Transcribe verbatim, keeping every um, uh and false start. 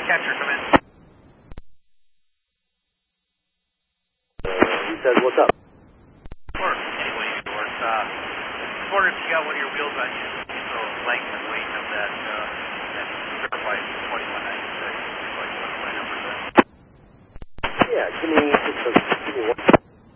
catcher, come in. He says, what's up? Work, anyway, it works. Uh, just wondering if you got one of your wheels on you, so length and weight of that, uh, that certified twenty-one ninety.